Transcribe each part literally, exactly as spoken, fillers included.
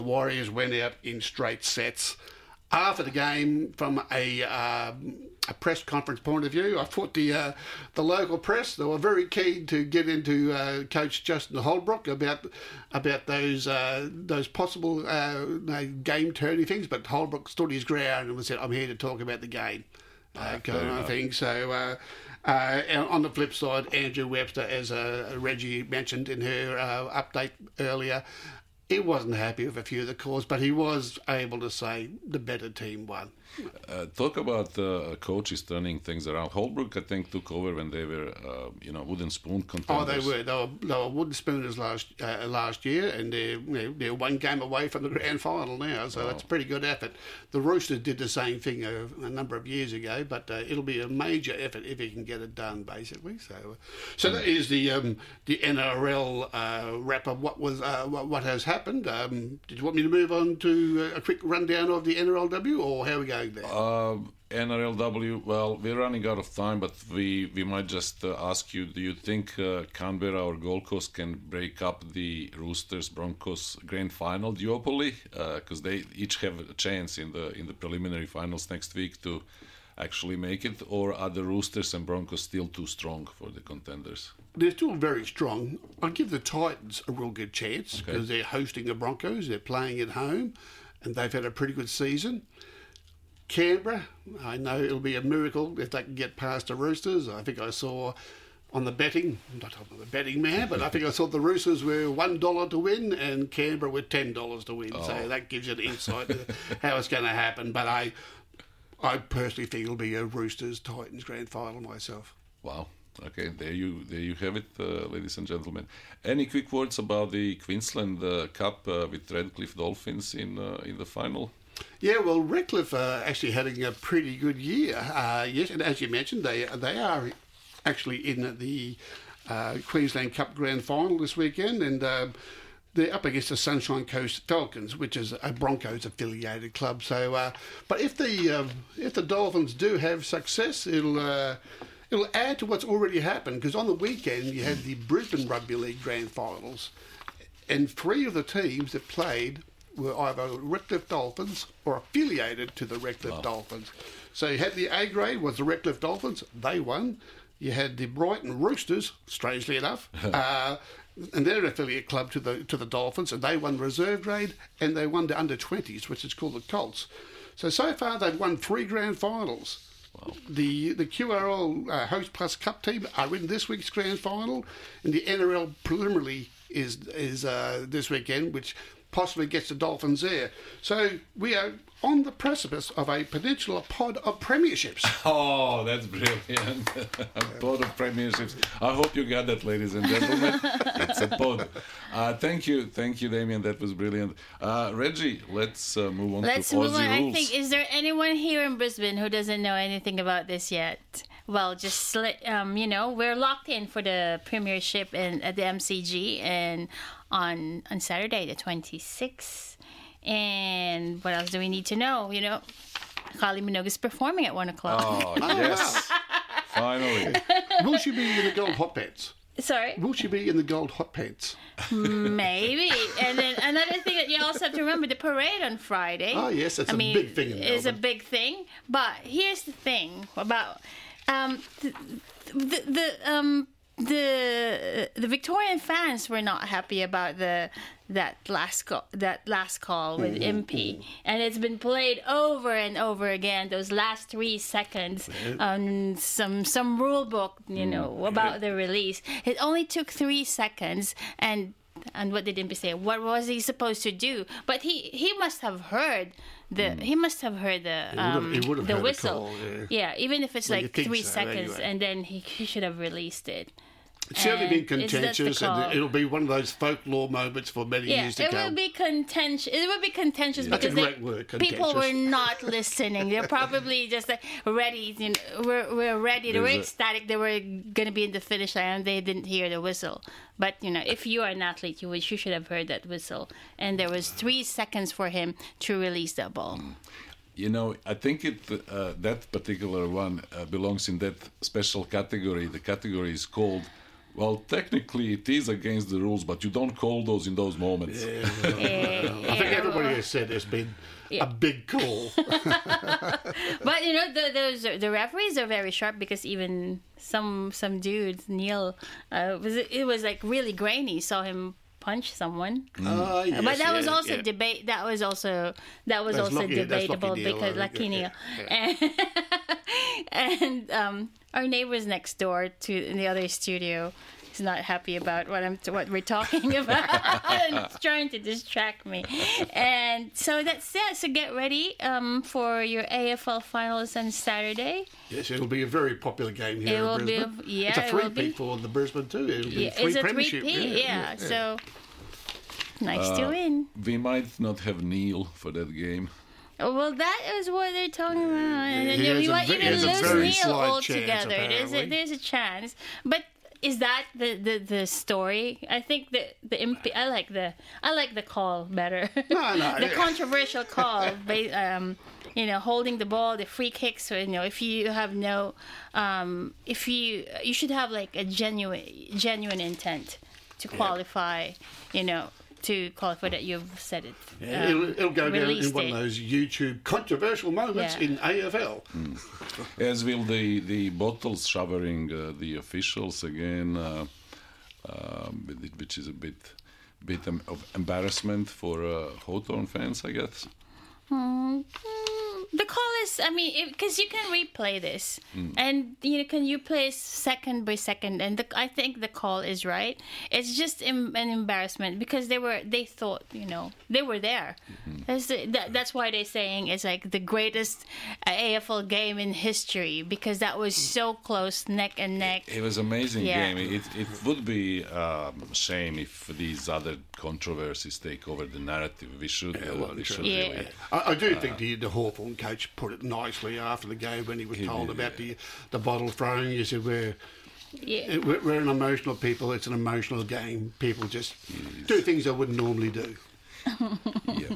Warriors went out in straight sets. After the game, from a, uh, a press conference point of view, I thought the uh, the local press, they were very keen to get into uh, Coach Justin Holbrook about about those uh, those possible uh, game turning things, but Holbrook stood his ground and said, "I'm here to talk about the game," uh, kind of thing. So. Uh, Uh, and on the flip side, Andrew Webster, as uh, Reggie mentioned in her uh, update earlier, he wasn't happy with a few of the calls, but he was able to say the better team won. Uh, talk about uh, coaches turning things around. Holbrook, I think, took over when they were, uh, you know, wooden spoon contenders. Oh, they were. They were, they were wooden spooners last uh, last year, and they're, you know, they're one game away from the grand final now, so wow. That's a pretty good effort. The Roosters did the same thing a, a number of years ago, but uh, it'll be a major effort if he can get it done, basically. So, uh, so mm. that is the um, the N R L uh, wrap up. What was uh, what, what has happened? Um, did you want me to move on to a quick rundown of the N R L W, or how are we going? Uh, N R L W, well, we're running out of time, but we, we might just uh, ask you, do you think uh, Canberra or Gold Coast can break up the Roosters-Broncos grand final duopoly? Because uh, they each have a chance in the in the preliminary finals next week to actually make it, or are the Roosters and Broncos still too strong for the contenders? They're still very strong. I'd give the Titans a real good chance because okay. they're hosting the Broncos, they're playing at home, and they've had a pretty good season. Canberra, I know it'll be a miracle if they can get past the Roosters. I think I saw on the betting, not I'm not a betting man, but I think I saw the Roosters were one dollar to win and Canberra were ten dollars to win. Oh. So that gives you an insight to how it's going to happen. But I I personally think it'll be a Roosters-Titans grand final myself. Wow. Okay, there you there you have it, uh, ladies and gentlemen. Any quick words about the Queensland uh, Cup uh, with Redcliffe Dolphins in uh, in the final? Yeah, well, Redcliffe uh, actually having a pretty good year. Uh, yes, and as you mentioned, they they are actually in the uh, Queensland Cup Grand Final this weekend, and uh, they're up against the Sunshine Coast Falcons, which is a Broncos affiliated club. So, uh, but if the uh, if the Dolphins do have success, it'll uh, it'll add to what's already happened. Because on the weekend you had the Brisbane Rugby League Grand Finals, and three of the teams that played were either Redcliffe Dolphins or affiliated to the Redcliffe oh. Dolphins. So you had the A grade was the Redcliffe Dolphins, they won. You had the Brighton Roosters, strangely enough, uh, and they're an affiliate club to the to the Dolphins, and they won reserve grade, and they won the under twenties, which is called the Colts. So so far they've won three grand finals. Wow. The the Q R L uh, Host Plus Cup team are in this week's grand final, and the N R L preliminary is is uh, this weekend, which possibly gets the Dolphins there. So we are on the precipice of a peninsula pod of premierships. Oh, that's brilliant. A pod of premierships. I hope you got that, ladies and gentlemen. It's a pod. Uh, thank you. Thank you, Damien. That was brilliant. Uh, Reggie, let's uh, move on let's to move Aussie on. rules. I think, is there anyone here in Brisbane who doesn't know anything about this yet? Well, just let, um, you know, we're locked in for the premiership in, at the M C G and on on Saturday the twenty-sixth. And what else do we need to know? You know, Kylie Minogue is performing at one o'clock. Oh, yes. Finally. Will she be in the gold hot pants? Sorry? Will she be in the gold hot pants? Maybe. And then another thing that you also have to remember, the parade on Friday. Oh, yes, that's I a mean, big thing in Melbourne. It's a big thing. But here's the thing about um, the, the, the um, the the Victorian fans were not happy about the that last call, that last call with mm-hmm. Impey, and it's been played over and over again. Those last three seconds on some some rule book, you know, about the release. It only took three seconds, and and what did Impey say? What was he supposed to do? But he he must have heard. The, mm. He must have heard the um, he would have, he would have the heard whistle. The call, yeah. yeah, even if it's well, like three so, seconds, anyway. and then he, he should have released it. It's certainly been contentious, and and it'll be one of those folklore moments for many yeah, years to it come. Will be contentious. It will be contentious yeah. because That's a great they, word, people were not listening. They're probably just like ready. You know, we're we're ready. They were ecstatic. They were going to be in the finish line, and they didn't hear the whistle. But you know, if you are an athlete, you would you should have heard that whistle. And there was three seconds for him to release the ball. Mm. You know, I think it uh, that particular one uh, belongs in that special category. The category is called Well, technically it is against the rules, but you don't call those in those moments. Yeah, well, I think everybody has said there's been Yeah. a big call. But you know, the those the referees are very sharp because even some some dudes, Neil, uh, was it, it was like really grainy. Saw him punch someone. Uh, yes, But that was yeah, also yeah. debate. That was also that was That's also lucky- that's debatable lucky Neil, because I Lucky think, Neil, yeah, and, and um, our neighbors next door to in the other studio is not happy about what I'm what we're talking about and trying to distract me. And so that's it. So get ready um, for your A F L finals on Saturday. Yes, it'll be a very popular game here It in will be Brisbane. a- yeah, it's a it will be. three-peat for the Brisbane too. It'll be Yeah, three it's a premiership. three-peat. Yeah, so nice Uh, to win. We might not have Neil for that game. Oh, well, that is what they're talking about. And he then has we a might ve- even he has a lose very Neil slight altogether. chance, There's a, apparently. there's a chance. But is that the, the, the story? I think the the imp- I like the I like the call better. No, no, the yeah. controversial call, ba- um, you know, holding the ball, the free kicks. So, you know, if you have no, um, if you you should have like a genuine genuine intent to qualify. You know, to qualify that you've said it. Yeah, um, it'll, it'll go down in released one it. of those YouTube controversial moments Yeah. in A F L. As will the, the bottles showering uh, the officials again, uh, um, which is a bit bit em- of embarrassment for uh, Hawthorn fans, I guess. Mm, the call is, I mean, because you can replay this, and you know, can you play second by second, and the, I think the call is right. It's just em- an embarrassment because they were, they thought, you know, they were there. That's, the- that, that's why they're saying it's like the greatest uh, A F L game in history because that was so close, neck and neck. It was amazing Yeah. game. It it would be um, a shame if these other controversies take over the narrative. We should, uh, well, we sure. should Yeah. really. I, I do think the, the Hawthorn coach put it nicely after the game when he was He told did, about yeah. the, the bottle throwing. He said, we're, Yeah. we're, we're an emotional people. It's an emotional game. People just do things they wouldn't normally do. Yeah.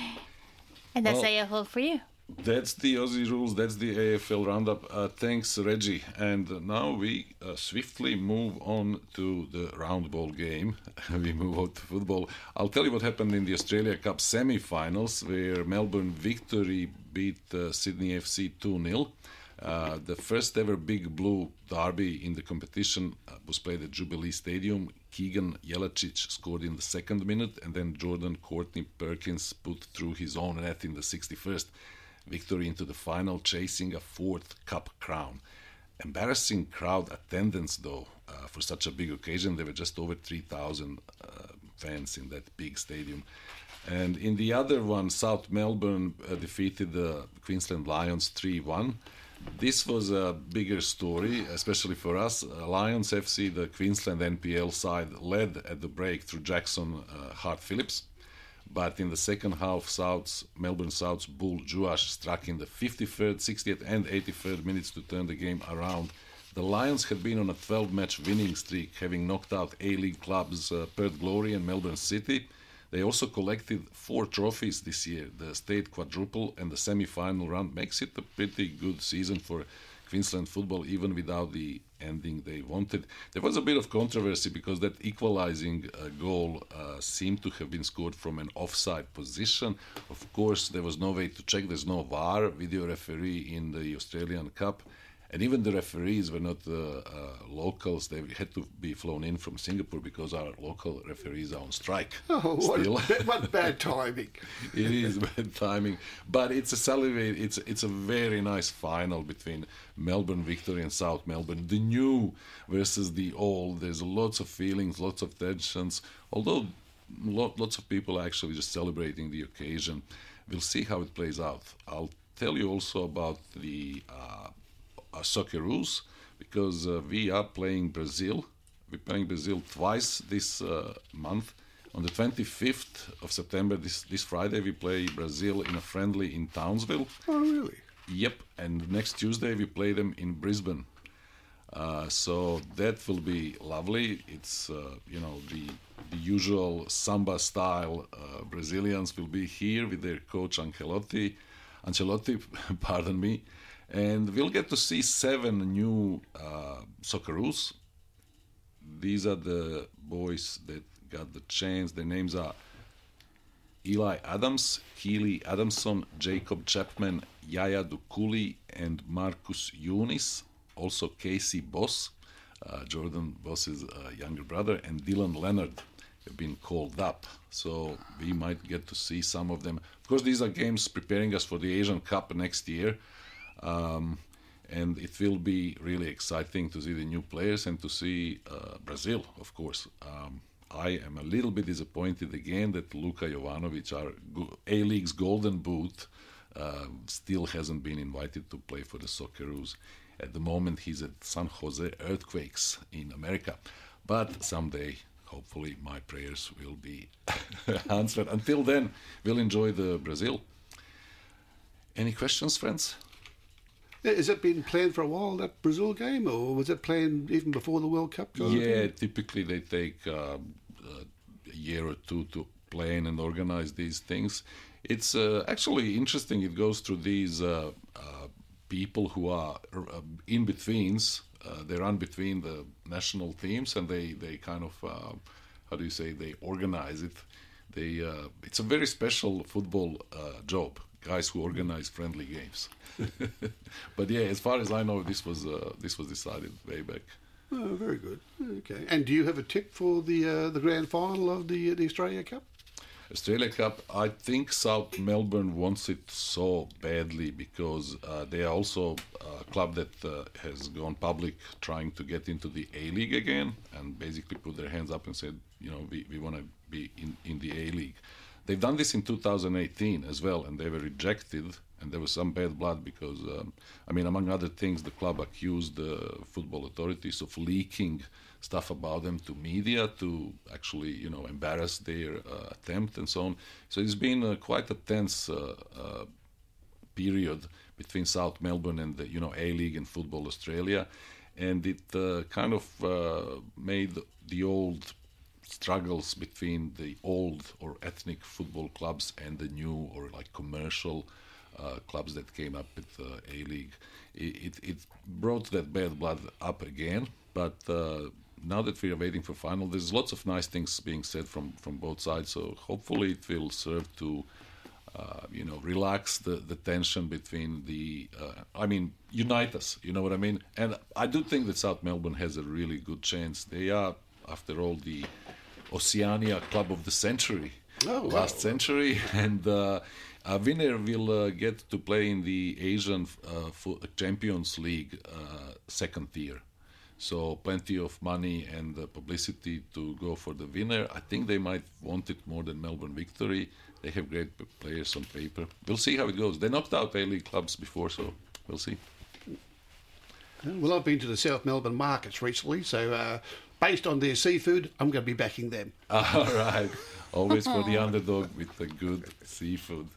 And that's Well- A F L for you. That's the Aussie rules. That's the A F L roundup. Uh, thanks, Reggie. And now we uh, swiftly move on to the round ball game. We move on to football. I'll tell you what happened in the Australia Cup semi-finals, where Melbourne Victory beat uh, Sydney F C two nil. Uh, the first ever Big Blue derby in the competition uh, was played at Jubilee Stadium. Keegan Jelacic scored in the second minute, and then Jordan Courtney Perkins put through his own net in the sixty-first. Victory into the final, chasing a fourth cup crown. Embarrassing crowd attendance, though, uh, for such a big occasion. There were just over three thousand uh, fans in that big stadium. And in the other one, South Melbourne uh, defeated the Queensland Lions three one. This was a bigger story, especially for us. Uh, Lions F C, the Queensland N P L side, led at the break through Jackson uh, Hart-Phillips. But in the second half, South's, Melbourne South's Bull Juash struck in the fifty-third, sixtieth and eighty-third minutes to turn the game around. The Lions had been on a twelve-match winning streak, having knocked out A-League clubs uh, Perth Glory and Melbourne City. They also collected four trophies this year. The state quadruple and the semi-final run makes it a pretty good season for Queensland football, even without the ending they wanted. There was a bit of controversy because that equalizing uh, goal uh, seemed to have been scored from an offside position. Of course, there was no way to check. There's no V A R, video referee in the Australian Cup. And even the referees were not uh, uh, locals. They had to be flown in from Singapore because our local referees are on strike. Oh, what, still. ba- what bad timing. It is bad timing, but it's a salivate. It's it's a very nice final between Melbourne Victory and South Melbourne, the new versus the old. There's lots of feelings, lots of tensions. Although lot, lots of people are actually just celebrating the occasion. We'll see how it plays out. I'll tell you also about the uh, uh, Socceroos because uh, we are playing Brazil. We're playing Brazil twice this uh, month. On the twenty-fifth of September, this, this Friday, we play Brazil in a friendly in Townsville. Oh, really? Yep, and next Tuesday we play them in Brisbane. Uh, so that will be lovely. It's, uh, you know, the, the usual samba style uh, Brazilians will be here with their coach Ancelotti, Ancelotti, pardon me, and we'll get to see seven new uh, Socceroos. these are the boys that got the chance. Their names are Eli Adams, Keely Adamson, Jacob Chapman, Yaya Dukuli, and Marcus Yunis. Also Casey Boss, uh, Jordan Boss's uh, younger brother, and Dylan Leonard have been called up. So we might get to see some of them. Of course, these are games preparing us for the Asian Cup next year. Um, and it will be really exciting to see the new players and to see uh, Brazil, of course. Um, I am a little bit disappointed again that Luka Jovanovic, our A-League's golden boot, uh, still hasn't been invited to play for the Socceroos. At the moment, he's at San Jose Earthquakes in America. But someday, hopefully, my prayers will be answered. Until then, we'll enjoy the Brazil. Any questions, friends? Has it been planned for a while, that Brazil game, or was it planned even before the World Cup? Yeah, typically they take uh, a year or two to plan and organize these things. It's uh, actually interesting. It goes through these uh, uh, people who are uh, in-betweens. Uh, they run between the national teams, and they, they kind of, uh, how do you say, they organize it. They uh, It's a very special football uh, job, guys who organize friendly games. But yeah, as far as I know, this was uh, this was decided way back. Oh, very good. Okay. And do you have a tip for the uh, the grand final of the the Australia Cup? Australia Cup, I think South Melbourne wants it so badly because uh, they are also a club that uh, has gone public trying to get into the A-League again and basically put their hands up and said, you know, we, we want to be in, in the A-League. They've done this in two thousand eighteen as well, and they were rejected, and there was some bad blood because, um, I mean, among other things, the club accused the football authorities of leaking stuff about them to media to actually, you know, embarrass their uh, attempt and so on. So it's been uh, quite a tense uh, uh, period between South Melbourne and the, you know, A-League and Football Australia, and it uh, kind of uh, made the old struggles between the old or ethnic football clubs and the new or like commercial uh, clubs that came up with uh, A-League. It, it, it brought that bad blood up again, but uh, now that we are waiting for final, there's lots of nice things being said from, from both sides, so hopefully it will serve to uh, you know, relax the, the tension between the, uh, I mean, unite us, you know what I mean? And I do think that South Melbourne has a really good chance. They are, after all, the Oceania Club of the Century, oh, wow. last century, and uh, a winner will uh, get to play in the Asian uh, Champions League uh, second tier. So plenty of money and uh, publicity to go for the winner. I think they might want it more than Melbourne Victory. They have great p- players on paper. We'll see how it goes. They knocked out A-League clubs before, so we'll see. Well, I've been to the South Melbourne markets recently, so uh, based on their seafood, I'm going to be backing them. All right. Always for the underdog with the good seafood.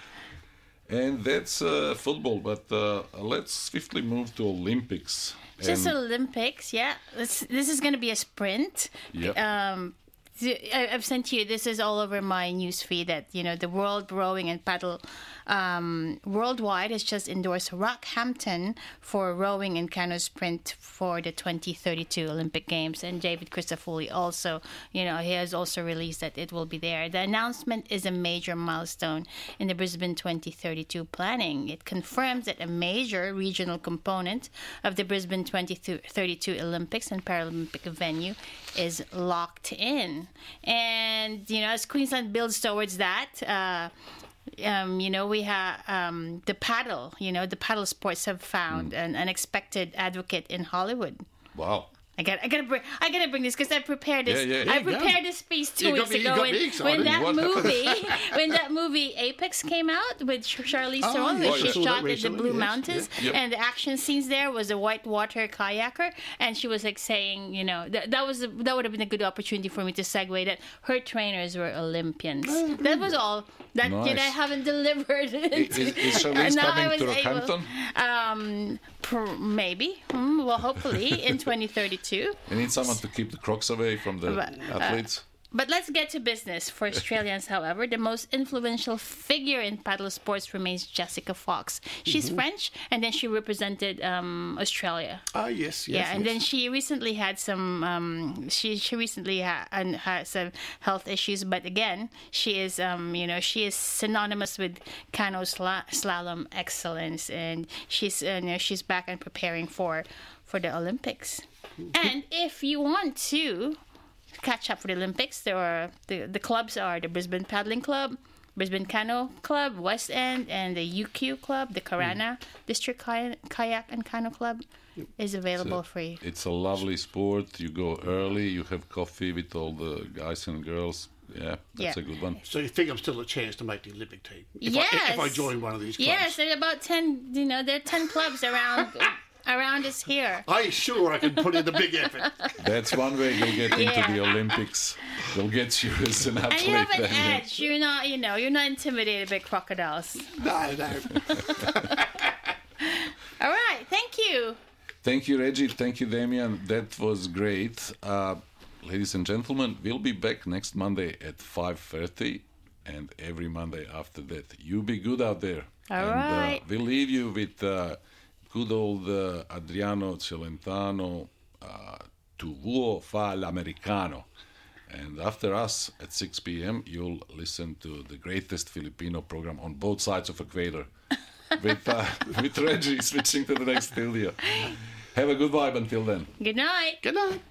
And that's uh, football, but uh, let's swiftly move to Olympics. Just And- Olympics, yeah. This, this is going to be a sprint. Yep. Um, I- I've sent you, this is all over my news feed that, you know, the World Rowing and Paddle um, Worldwide has just endorsed Rockhampton for rowing and canoe sprint for the twenty thirty-two Olympic Games. And David Christofouli also, you know, he has also released that it will be there. The announcement is a major milestone in the Brisbane twenty thirty-two planning. It confirms that a major regional component of the Brisbane twenty thirty-two Olympics and Paralympic venue is locked in. And, you know, as Queensland builds towards that, uh, um, you know, we have um, the paddle, you know, the paddle sports have found mm. an unexpected advocate in Hollywood. Wow. I got, I gotta bring, I gotta bring this because I prepared this. Yeah, yeah. I prepared this piece two You got weeks me- you ago got when, me excited. when that What movie, when that movie Apex came out with Ch- Charlize Oh, Theron, yeah, where I she saw that shot at the recently, Blue yes, Mountains, yeah. Yep. and the action scenes there was a whitewater kayaker, and she was like saying, you know, that that was a, that would have been a good opportunity for me to segue that her trainers were Olympians. That was all. That Nice. yet I haven't delivered. Is, is Charlize And now I coming to was able- Rockhampton? Um, pr- maybe. Hmm, well, hopefully in twenty thirty-two. You need someone to keep the crocs away from the But, uh, athletes. But let's get to business. For Australians, however, the most influential figure in paddle sports remains Jessica Fox. She's mm-hmm. French, and then she represented um, Australia. Ah, yes, yes. Yeah, and yes. then she recently had some. Um, she she recently had, had some health issues, but again, she is um, you know she is synonymous with canoe sla- slalom excellence, and she's uh, you know she's back and preparing for for the Olympics. And if you want to catch up for the Olympics, there are the, the clubs are the Brisbane Paddling Club, Brisbane Canoe Club, West End, and the U Q Club, the Karana mm. District Kay- Kayak and Canoe Club is available a, for you. It's a lovely sport. You go early, you have coffee with all the guys and girls. Yeah, that's yeah. a good one. So you think I'm still a chance to make the Olympic team if, yes. I, if I join one of these clubs? Yes, there are about ten. You know, there are ten clubs around. Around us here. I sure I can put in the big effort. That's one way you'll get yeah. into the Olympics. They'll get you as an athlete. And you have an then. edge. You're not, you know, you're not intimidated by crocodiles. No, no. All right, thank you. Thank you, Reggie. Thank you, Damian. That was great. Uh, ladies and gentlemen, we'll be back next Monday at five thirty, and every Monday after that. You be good out there. All and, right. Uh, we'll leave you with uh, good old uh, Adriano Celentano, uh, Tu vuo fa l'americano. And after us at six p.m., you'll listen to the greatest Filipino program on both sides of equator. with uh, with Reggie switching to the next studio. Have a good vibe until then. Good night. Good night.